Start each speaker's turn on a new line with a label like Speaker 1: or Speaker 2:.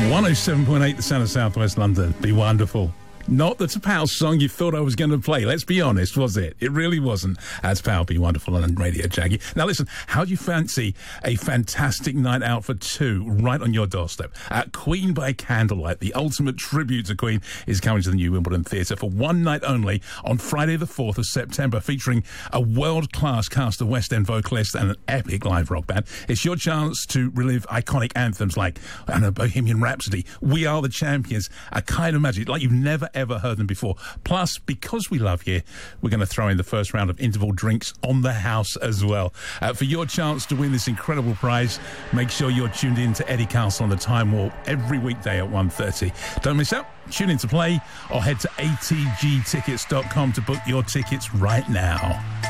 Speaker 1: 107.8, the sound of Southwest London. Be wonderful. Not the T'Pau song you thought I was going to play. Let's be honest, was it? It really wasn't. That's T'Pau, Be Wonderful on Radio Jaggy. Now listen, how do you fancy a fantastic night out for two right on your doorstep? At Queen by Candlelight, the ultimate tribute to Queen, is coming to the New Wimbledon Theatre for one night only on Friday the 4th of September, featuring a world-class cast of West End vocalists and an epic live rock band. It's your chance to relive iconic anthems like Bohemian Rhapsody, We Are the Champions, A Kind of Magic, like you've never ever heard them before. Plus, because we love you, we're going to throw in the first round of interval drinks on the house as well. For your chance to win this incredible prize, make sure you're tuned in to Eddie Castle on the Time Warp every weekday at 1:30. Don't miss out. Tune in to play or head to atgtickets.com to book your tickets right now.